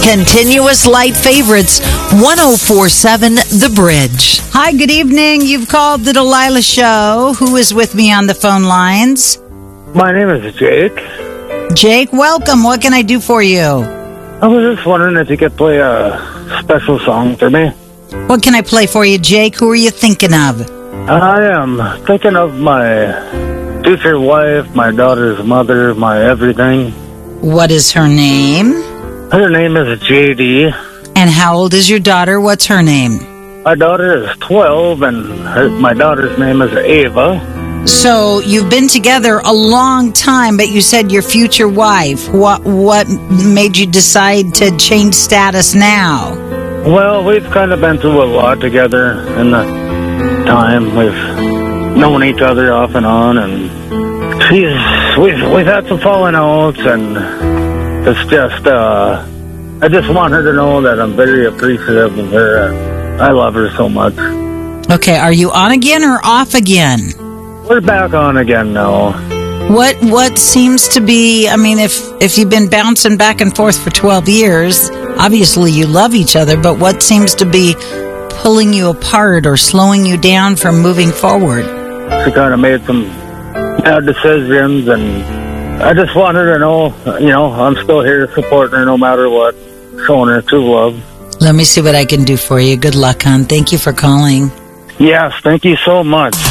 Continuous light favorites, 1047 The Bridge. Hi, good evening. You've called the Delilah Show. Who is with me on the phone lines? My name is Jake. Jake, welcome. What can I do for you? I was just wondering if you could play a special song for me. What can I play for you, Jake? Who are you thinking of? I am thinking of my future wife, my daughter's mother, my everything. What is her name? Her name is JD. And how old is your daughter? What's her name? My daughter is 12, and my daughter's name is Ava. So you've been together a long time, but you said your future wife. What made you decide to change status now? Well, we've kind of been through a lot together in the time. We've known each other off and on, and we've had some falling outs, and it's just, I just want her to know that I'm very appreciative of her. I love her so much. Okay, are you on again or off again? We're back on again now. What seems to be, I mean, if you've been bouncing back and forth for 12 years, obviously you love each other, but what seems to be pulling you apart or slowing you down from moving forward? She kind of made some bad decisions, and I just want her to know, I'm still here supporting her no matter what, showing her true love. Let me see what I can do for you. Good luck, hon. Thank you for calling. Yes, thank you so much.